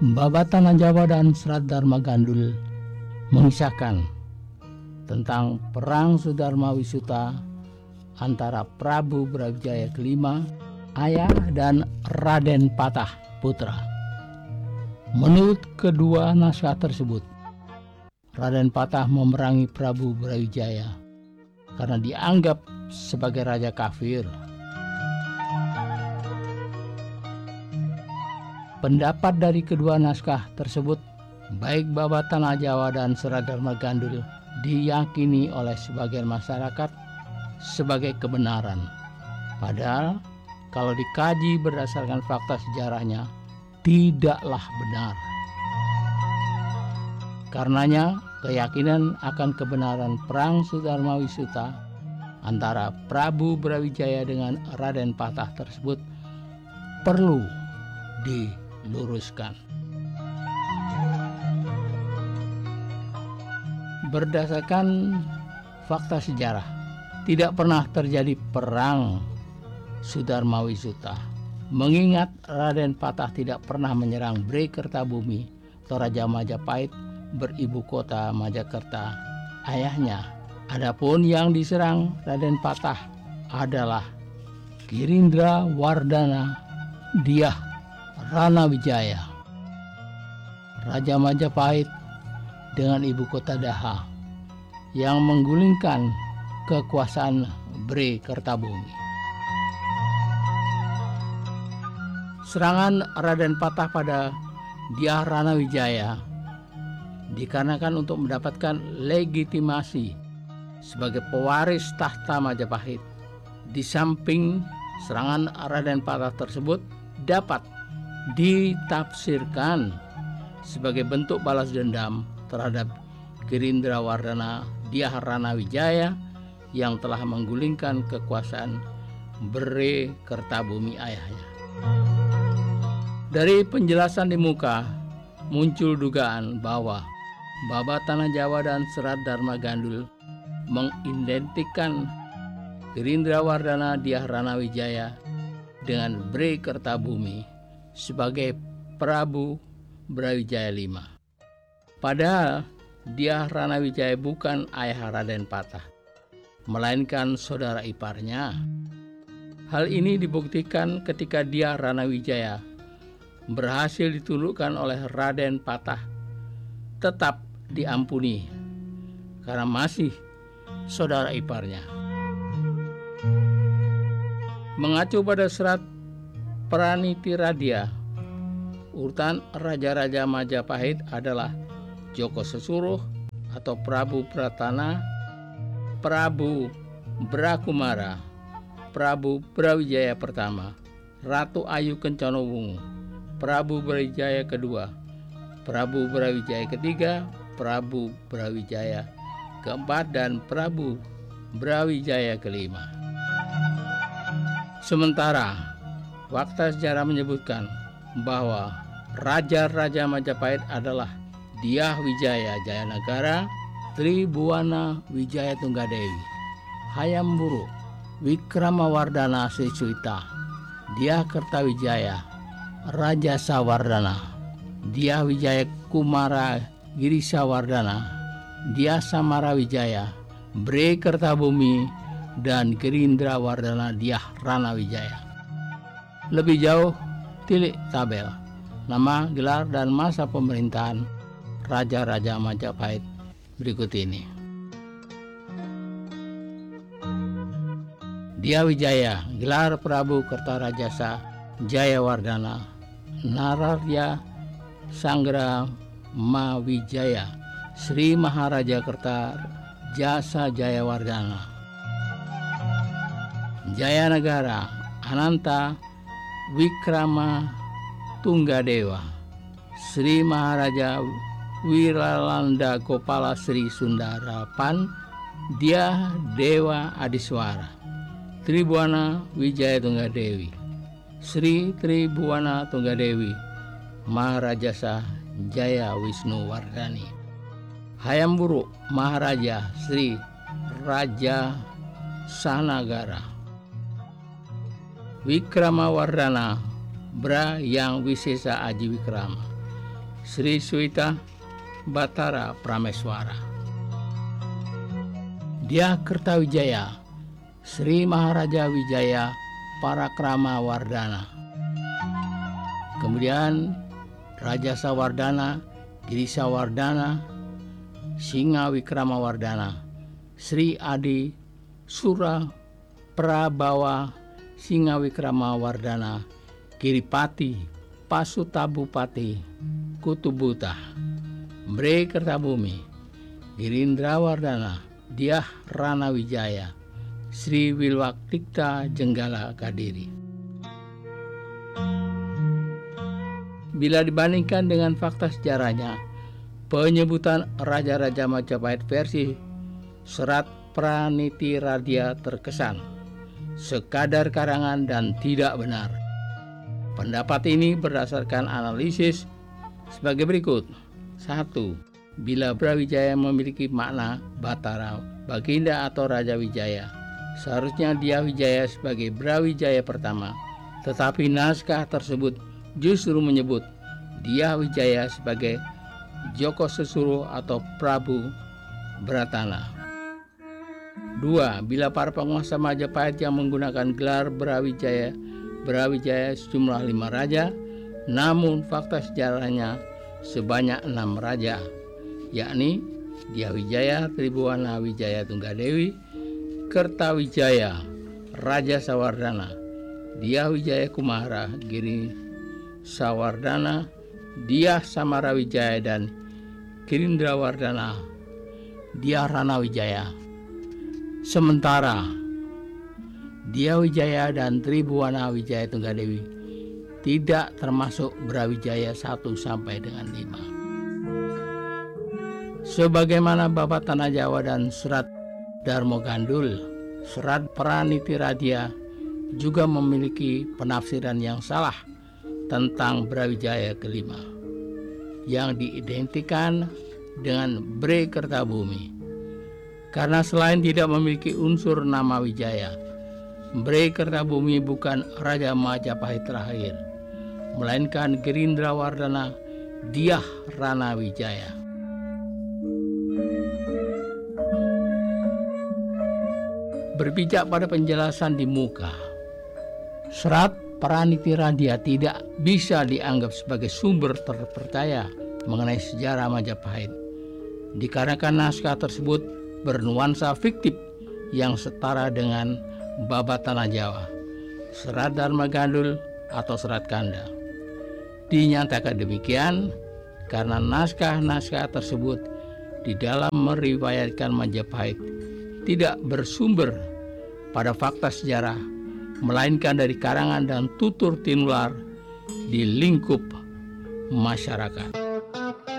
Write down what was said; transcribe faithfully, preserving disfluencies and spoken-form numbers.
Babat Tanah Jawa dan Serat Dharma Gandul mengisahkan tentang perang Sudarma Wisuta antara Prabu Brawijaya kelima, ayah, dan Raden Patah putra. Menurut kedua naskah tersebut, Raden Patah memerangi Prabu Brawijaya karena dianggap sebagai raja kafir. Pendapat dari kedua naskah tersebut, baik Babat Tanah Jawa dan Serat Dharma Gandul, diyakini oleh sebagian masyarakat sebagai kebenaran. Padahal kalau dikaji berdasarkan fakta sejarahnya, tidaklah benar. Karenanya, keyakinan akan kebenaran perang Sudarma Wisuta antara Prabu Brawijaya dengan Raden Patah tersebut perlu diluruskan. Berdasarkan fakta sejarah, tidak pernah terjadi perang Sudarma Wisuta. Mengingat Raden Patah tidak pernah menyerang Bre Kertabumi atau Raja Majapahit beribu kota Majakerta, ayahnya. Adapun yang diserang Raden Patah adalah Girindra Wardana Dyah Ranawijaya, Raja Majapahit dengan ibu kota Daha, yang menggulingkan kekuasaan Bre Kertabumi. Serangan Raden Patah pada Dyah Ranawijaya dikarenakan untuk mendapatkan legitimasi sebagai pewaris tahta Majapahit. Di samping serangan Raden Patah tersebut dapat ditafsirkan sebagai bentuk balas dendam terhadap Girindra Wardana Dyah Ranawijaya yang telah menggulingkan kekuasaan Bre Kertabumi ayahnya. Dari penjelasan di muka, muncul dugaan bahwa Babat Tanah Jawa dan Serat Dharma Gandul mengidentikan Girindra Wardana Dyah Ranawijaya dengan Bre Kertabumi sebagai Prabu Brawijaya lima. Padahal Dyah Ranawijaya bukan ayah Raden Patah, melainkan saudara iparnya. Hal ini dibuktikan ketika Dyah Ranawijaya berhasil ditundukkan oleh Raden Patah, tetap diampuni karena masih saudara iparnya. Mengacu pada serat Pranitiradia, urutan raja-raja Majapahit adalah Joko Sesuruh atau Prabu Pratana, Prabu Brakumara, Prabu Brawijaya pertama, Ratu Ayu Kencana Wungu, Prabu Brawijaya kedua, Prabu Brawijaya ketiga, Prabu Brawijaya keempat, dan Prabu Brawijaya kelima. Sementara fakta sejarah menyebutkan bahwa raja-raja Majapahit adalah Dyah Wijaya Jayanagara, Tribhuwana Wijaya Tunggadewi, Hayam Wuruk, Wikramawardhana Sri Suwita, Dyah Kertawijaya, Raja Sawardhana, Dyah Wijaya Kumara Girisawardhana, Dyah Samarawijaya, Bre Kertabumi, dan Girindra Wardana Dyah Ranawijaya. Lebih jauh, tilik tabel nama, gelar, dan masa pemerintahan raja-raja Majapahit berikut ini. Dyah Wijaya, gelar Prabu Kertarajasa Jayawardana Nararya Sanggra Mawijaya, Sri Maharaja Kertajasa Jayawardana. Jayanagara Ananta Wikrama Tunggadewa, Sri Maharaja Wiralanda Gopala Sri Sundarapan Dyah Dewa Adiswara, Tribhuwana Wijaya Tunggadewi, Sri Tribhuwana Tunggadewi, Maharajasa Jaya Wisnu Wardani, Hayam Wuruk Maharaja Sri Raja Sanagara, Wikramawardhana Bra yang Wisesa Aji Wikrama, Sri Suita Batara Prameswara. Dia Kertawijaya Sri Maharaja Wijaya Parakrama Wardana. Kemudian Raja Sawardana Girisa Wardana Singa Wikrama Wardana Sri Adi Sura Prabawa Singa Wikrama Wardana Giripati Pasutabupati Kutubuta Bre Kertabumi Girindra Wardana Diah Rana Wijaya Sri Wilwaktikta Jenggala Kadiri. Bila dibandingkan dengan fakta sejarahnya, penyebutan Raja-Raja Majapahit versi Serat Praniti Radia terkesan sekadar karangan dan tidak benar. Pendapat ini berdasarkan analisis sebagai berikut. Satu. Bila Brawijaya memiliki makna Batara, Baginda atau Raja Wijaya, seharusnya dia Wijaya sebagai Brawijaya pertama. Tetapi naskah tersebut justru menyebut dia Wijaya sebagai Joko Sesuro atau Prabu Bratana. Dua. Bila para penguasa Majapahit yang menggunakan gelar Brawijaya Brawijaya sejumlah lima raja, namun fakta sejarahnya sebanyak enam raja, yakni Dyah Wijaya Tribhuwana Wijaya Tunggadewi, Kertawijaya Raja Sawardana, Dyah Wijaya Kumara Giri Sawardana, Dyah Samara Wijaya dan Girindra Wardana Dyah Rana Wijaya. Sementara Dyah Wijaya dan Tribhuwana Wijaya Tunggadewi tidak termasuk Brawijaya satu sampai dengan lima. Sebagaimana Babat Tanah Jawa dan Serat Darmo Gandul, Serat Praniti Radia juga memiliki penafsiran yang salah tentang Brawijaya kelima, yang diidentikan dengan Bre Kertabumi. Karena selain tidak memiliki unsur nama Wijaya, Bre Kertabumi bukan Raja Majapahit terakhir, melainkan Girindra Wardana Dyah Rana Wijaya. Berpijak pada penjelasan di muka, Serat Praniti Radia tidak bisa dianggap sebagai sumber terpercaya mengenai sejarah Majapahit, dikarenakan naskah tersebut bernuansa fiktif yang setara dengan Babat Tanah Jawa, Serat Dharma Gandul atau Serat Kanda. Dinyatakan demikian karena naskah-naskah tersebut di dalam meriwayatkan Majapahit tidak bersumber pada fakta sejarah, melainkan dari karangan dan tutur tinular di lingkup masyarakat.